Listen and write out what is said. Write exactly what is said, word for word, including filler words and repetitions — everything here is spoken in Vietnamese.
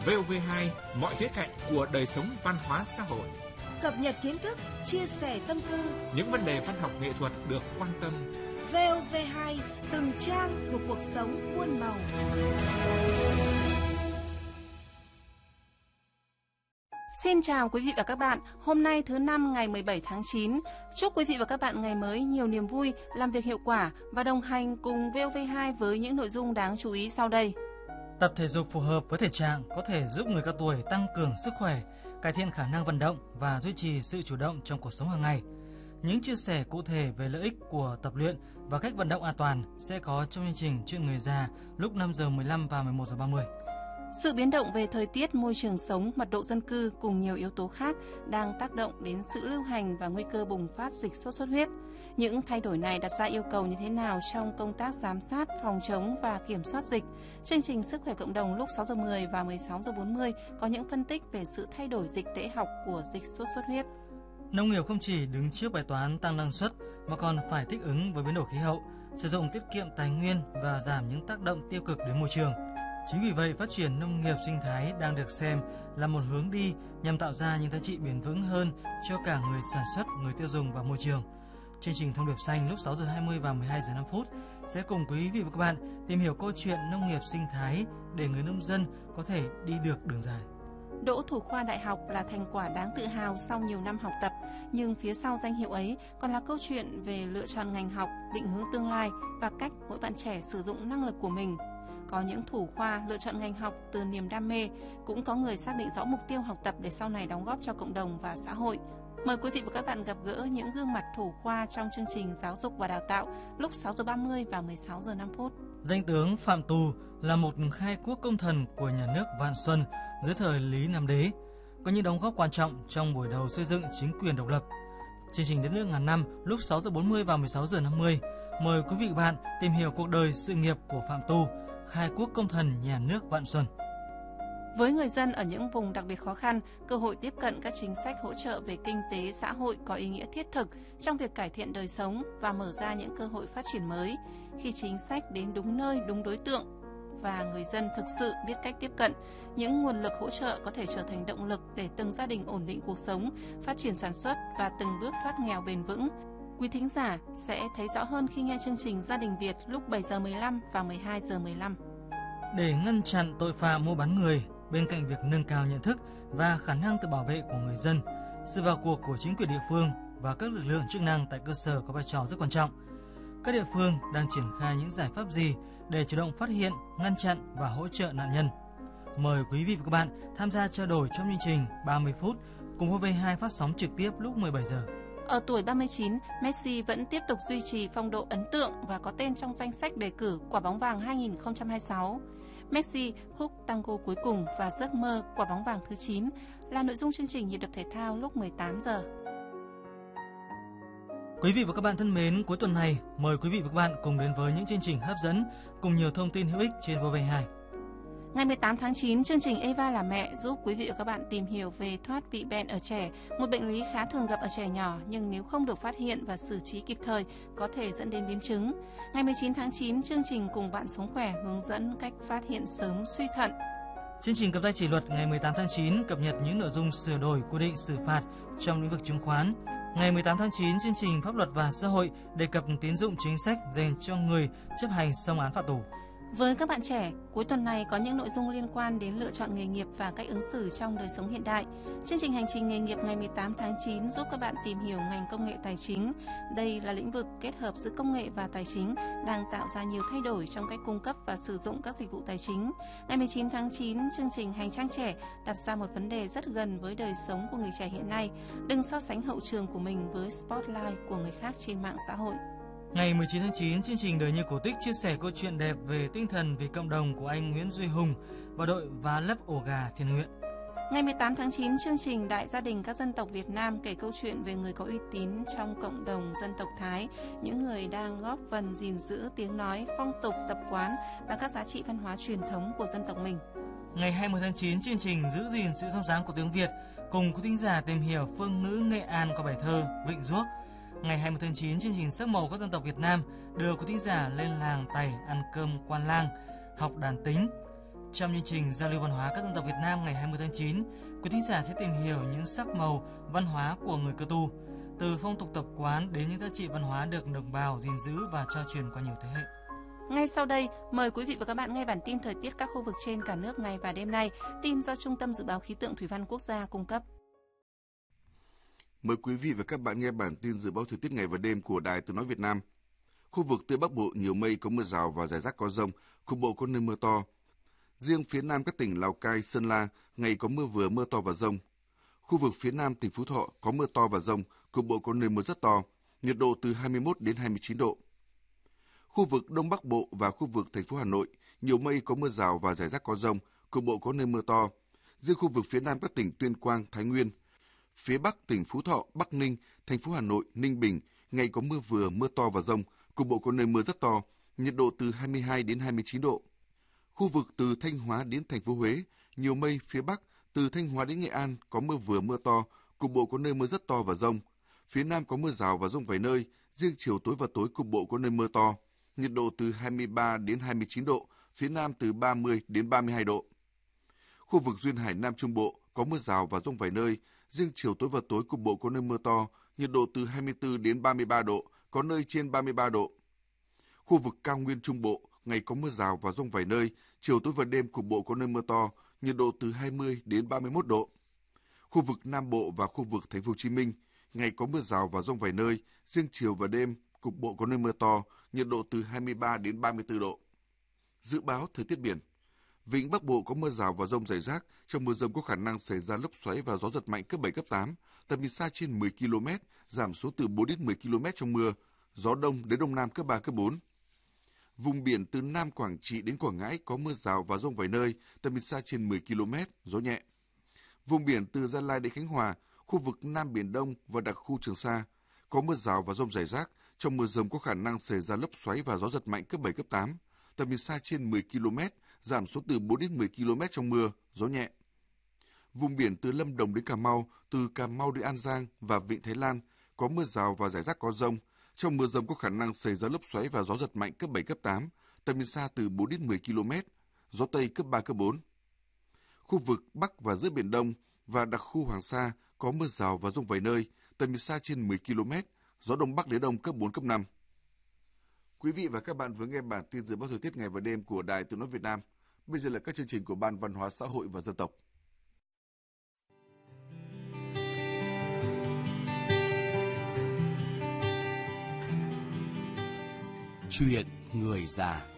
vê o vê hai, mọi khía cạnh của đời sống văn hóa xã hội. Cập nhật kiến thức, chia sẻ tâm tư. Những vấn đề văn học nghệ thuật được quan tâm. vê o vê hai, từng trang của cuộc sống muôn màu. Xin chào quý vị và các bạn. Hôm nay thứ năm ngày mười bảy tháng chín. Chúc quý vị và các bạn ngày mới nhiều niềm vui, làm việc hiệu quả và đồng hành cùng vê o vê hai với những nội dung đáng chú ý sau đây. Tập thể dục phù hợp với thể trạng có thể giúp người cao tuổi tăng cường sức khỏe, cải thiện khả năng vận động và duy trì sự chủ động trong cuộc sống hàng ngày. Những chia sẻ cụ thể về lợi ích của tập luyện và cách vận động an toàn sẽ có trong chương trình Chuyện người già lúc năm giờ mười lăm và mười một giờ ba mươi. Sự biến động về thời tiết, môi trường sống, mật độ dân cư cùng nhiều yếu tố khác đang tác động đến sự lưu hành và nguy cơ bùng phát dịch sốt xuất huyết. Những thay đổi này đặt ra yêu cầu như thế nào trong công tác giám sát, phòng chống và kiểm soát dịch? Chương trình Sức khỏe cộng đồng lúc sáu giờ mười và mười sáu giờ bốn mươi có những phân tích về sự thay đổi dịch tễ học của dịch sốt xuất huyết. Nông nghiệp không chỉ đứng trước bài toán tăng năng suất mà còn phải thích ứng với biến đổi khí hậu, sử dụng tiết kiệm tài nguyên và giảm những tác động tiêu cực đến môi trường. Chính vì vậy, phát triển nông nghiệp sinh thái đang được xem là một hướng đi nhằm tạo ra những giá trị bền vững hơn cho cả người sản xuất, người tiêu dùng và môi trường. Chương trình Thông điệp xanh lúc sáu giờ hai mươi và mười hai giờ năm phút sẽ cùng quý vị và các bạn tìm hiểu câu chuyện nông nghiệp sinh thái để người nông dân có thể đi được đường dài. Đỗ thủ khoa đại học là thành quả đáng tự hào sau nhiều năm học tập, nhưng phía sau danh hiệu ấy còn là câu chuyện về lựa chọn ngành học, định hướng tương lai và cách mỗi bạn trẻ sử dụng năng lực của mình. Có những thủ khoa lựa chọn ngành học từ niềm đam mê, cũng có người xác định rõ mục tiêu học tập để sau này đóng góp cho cộng đồng và xã hội. Mời quý vị và các bạn gặp gỡ những gương mặt thủ khoa trong chương trình Giáo dục và Đào tạo lúc sáu giờ ba mươi và mười sáu giờ năm phút. Danh tướng Phạm Tu là một khai quốc công thần của nhà nước Vạn Xuân dưới thời Lý Nam Đế, có những đóng góp quan trọng trong buổi đầu xây dựng chính quyền độc lập. Chương trình Đất nước ngàn năm lúc sáu giờ bốn mươi và mười sáu giờ năm mươi mời quý vị và bạn tìm hiểu cuộc đời sự nghiệp của Phạm Tu, khai quốc công thần nhà nước Vạn Xuân. Với người dân ở những vùng đặc biệt khó khăn, cơ hội tiếp cận các chính sách hỗ trợ về kinh tế, xã hội có ý nghĩa thiết thực trong việc cải thiện đời sống và mở ra những cơ hội phát triển mới. Khi chính sách đến đúng nơi, đúng đối tượng và người dân thực sự biết cách tiếp cận, những nguồn lực hỗ trợ có thể trở thành động lực để từng gia đình ổn định cuộc sống, phát triển sản xuất và từng bước thoát nghèo bền vững. Quý thính giả sẽ thấy rõ hơn khi nghe chương trình Gia đình Việt lúc bảy giờ mười lăm và mười hai giờ mười lăm. Để ngăn chặn tội phạm mua bán người, bên cạnh việc nâng cao nhận thức và khả năng tự bảo vệ của người dân, sự vào cuộc của chính quyền địa phương và các lực lượng chức năng tại cơ sở có vai trò rất quan trọng. Các địa phương đang triển khai những giải pháp gì để chủ động phát hiện, ngăn chặn và hỗ trợ nạn nhân? Mời quý vị và các bạn tham gia trao đổi trong chương trình ba mươi phút cùng vê o vê hai phát sóng trực tiếp lúc mười bảy giờ. Ở tuổi ba mươi chín, Messi vẫn tiếp tục duy trì phong độ ấn tượng và có tên trong danh sách đề cử Quả bóng vàng hai không hai sáu. Messi, khúc tango cuối cùng và giấc mơ Quả bóng vàng thứ chín là nội dung chương trình Nhịp đập thể thao lúc mười tám giờ. Quý vị và các bạn thân mến, cuối tuần này mời quý vị và các bạn cùng đến với những chương trình hấp dẫn cùng nhiều thông tin hữu ích trên vê o vê hai. Ngày mười tám tháng chín, chương trình Eva là mẹ giúp quý vị và các bạn tìm hiểu về thoát vị bẹn ở trẻ, một bệnh lý khá thường gặp ở trẻ nhỏ nhưng nếu không được phát hiện và xử trí kịp thời có thể dẫn đến biến chứng. Ngày mười chín tháng chín, chương trình Cùng bạn sống khỏe hướng dẫn cách phát hiện sớm suy thận. Chương trình Cầm tay chỉ luật ngày mười tám tháng chín cập nhật những nội dung sửa đổi quy định xử phạt trong lĩnh vực chứng khoán. Ngày mười tám tháng chín, chương trình Pháp luật và xã hội đề cập tín dụng chính sách dành cho người chấp hành xong án phạt tù. Với các bạn trẻ, cuối tuần này có những nội dung liên quan đến lựa chọn nghề nghiệp và cách ứng xử trong đời sống hiện đại. Chương trình Hành trình nghề nghiệp ngày mười tám tháng chín giúp các bạn tìm hiểu ngành công nghệ tài chính. Đây là lĩnh vực kết hợp giữa công nghệ và tài chính đang tạo ra nhiều thay đổi trong cách cung cấp và sử dụng các dịch vụ tài chính. Ngày mười chín tháng chín, chương trình Hành trang trẻ đặt ra một vấn đề rất gần với đời sống của người trẻ hiện nay. Đừng so sánh hậu trường của mình với spotlight của người khác trên mạng xã hội. Ngày mười chín tháng chín, chương trình Đời như cổ tích chia sẻ câu chuyện đẹp về tinh thần vì cộng đồng của anh Nguyễn Duy Hùng và đội vá lấp ổ gà thiện nguyện. Ngày mười tám tháng chín, chương trình Đại gia đình các dân tộc Việt Nam kể câu chuyện về người có uy tín trong cộng đồng dân tộc Thái, những người đang góp phần gìn giữ tiếng nói, phong tục, tập quán và các giá trị văn hóa truyền thống của dân tộc mình. Ngày hai mươi tháng chín, chương trình Giữ gìn sự trong sáng của tiếng Việt cùng quý thính giả tìm hiểu phương ngữ Nghệ An qua bài thơ Vịnh Ruốc. Ngày hai mươi tháng chín, chương trình Sắc màu các dân tộc Việt Nam đưa quý thính giả lên làng Tày ăn cơm quan lang, học đàn tính. Trong chương trình giao lưu văn hóa các dân tộc Việt Nam ngày hai mươi tháng chín, quý thính giả sẽ tìm hiểu những sắc màu văn hóa của người Cơ Tu, từ phong tục tập quán đến những giá trị văn hóa được đồng bào gìn giữ và trao truyền qua nhiều thế hệ. Ngay sau đây, mời quý vị và các bạn nghe bản tin thời tiết các khu vực trên cả nước ngày và đêm nay, tin do Trung tâm Dự báo Khí tượng Thủy văn Quốc gia cung cấp. Mời quý vị và các bạn nghe bản tin dự báo thời tiết ngày và đêm của Đài Tiếng nói Việt Nam. Khu vực Tây Bắc Bộ nhiều mây, có mưa rào và rải rác có dông, cục bộ có nơi mưa to. Riêng phía Nam các tỉnh Lào Cai, Sơn La, ngày có mưa vừa, mưa to và dông. Khu vực phía Nam tỉnh Phú Thọ có mưa to và dông, cục bộ có nơi mưa rất to, nhiệt độ từ hai mươi mốt đến hai mươi chín độ. Khu vực Đông Bắc Bộ và khu vực thành phố Hà Nội, nhiều mây, có mưa rào và rải rác có dông, cục bộ có nơi mưa to. Riêng khu vực phía Nam các tỉnh Tuyên Quang, Thái Nguyên, phía Bắc tỉnh Phú Thọ, Bắc Ninh, thành phố Hà Nội, Ninh Bình, ngày có mưa vừa, mưa to và dông, cục bộ có nơi mưa rất to, nhiệt độ từ hai mươi hai đến hai mươi chín độ. Khu vực từ Thanh Hóa đến thành phố Huế, nhiều mây, phía Bắc, từ Thanh Hóa đến Nghệ An có mưa vừa, mưa to, cục bộ có nơi mưa rất to và dông. Phía Nam có mưa rào và dông vài nơi, riêng chiều tối và tối cục bộ có nơi mưa to, nhiệt độ từ hai mươi ba đến hai mươi chín độ, phía Nam từ ba mươi đến ba mươi hai độ. Khu vực duyên hải Nam Trung Bộ có mưa rào và dông vài nơi, riêng chiều tối và tối cục bộ có nơi mưa to, nhiệt độ từ hai mươi tư đến ba mươi ba độ, có nơi trên ba mươi ba độ. Khu vực cao nguyên Trung Bộ, ngày có mưa rào và dông vài nơi, chiều tối và đêm cục bộ có nơi mưa to, nhiệt độ từ hai mươi đến ba mươi mốt độ. Khu vực Nam Bộ và khu vực Thành phố Hồ Chí Minh, ngày có mưa rào và dông vài nơi, riêng chiều và đêm cục bộ có nơi mưa to, nhiệt độ từ hai mươi ba đến ba mươi tư độ. Dự báo thời tiết biển. Vịnh Bắc Bộ có mưa rào và dông rải rác, trong mưa dông có khả năng xảy ra lốc xoáy và gió giật mạnh cấp bảy, cấp tám, tầm nhìn xa trên mười ki lô mét, giảm xuống từ bốn đến mười ki lô mét trong mưa, gió đông đến đông nam cấp ba, cấp bốn. Vùng biển từ Nam Quảng Trị đến Quảng Ngãi có mưa rào và dông vài nơi, tầm nhìn xa trên mười ki lô mét, gió nhẹ. Vùng biển từ Gia Lai đến Khánh Hòa, khu vực Nam Biển Đông và đặc khu Trường Sa có mưa rào và dông rải rác, trong mưa dông có khả năng xảy ra lốc xoáy và gió giật mạnh cấp bảy, cấp tám, tầm nhìn xa trên mười ki lô mét, giảm xuống từ bốn đến mười ki lô mét trong mưa, gió nhẹ. Vùng biển từ Lâm Đồng đến Cà Mau, từ Cà Mau đến An Giang và Vịnh Thái Lan có mưa rào và rải rác có dông. Trong mưa dông có khả năng xảy ra lốc xoáy và gió giật mạnh cấp bảy, cấp tám, tầm nhìn xa từ bốn đến mười ki lô mét, gió Tây cấp ba, cấp bốn. Khu vực Bắc và giữa Biển Đông và đặc khu Hoàng Sa có mưa rào và dông vài nơi, tầm nhìn xa trên mười ki lô mét, gió Đông Bắc đến Đông cấp bốn, cấp năm. Quý vị và các bạn vừa nghe bản tin dự báo thời tiết ngày và đêm của Đài Tiếng nói Việt Nam. Bây giờ là các chương trình của Ban Văn hóa Xã hội và Dân tộc. Chuyện người già.